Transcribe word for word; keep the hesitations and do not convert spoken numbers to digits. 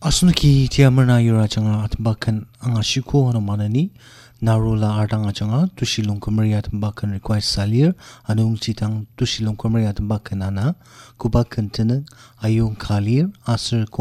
Asnuki tiamarna yura changa atbakan anga shiko no manani narula ardanga changa tushilung kumriya atbakan request salir anung chitang tushilung kumriya atbakan ana kubakan tenang ayung kalir asir